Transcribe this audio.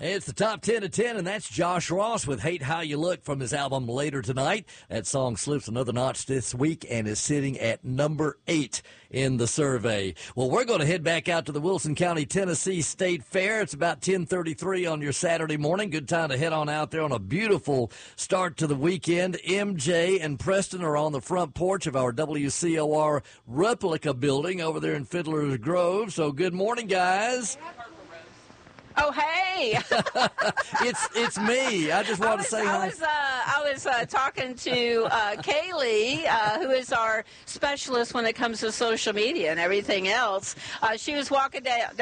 Hey, it's the top 10 of 10, and that's Josh Ross with Hate How You Look from his album Later Tonight. That song slips another notch this week and is sitting at number 8 in the survey. Well, we're going to head back out to the Wilson County, Tennessee State Fair. It's about 10:33 on your Saturday morning. Good time to head on out there on a beautiful start to the weekend. MJ and Preston are on the front porch of our WCOR replica building over there in Fiddler's Grove. So good morning, guys. Oh, hey. It's me. I just want to say hi. I was talking to Kaylee, who is our specialist when it comes to social media and everything else. She was walking down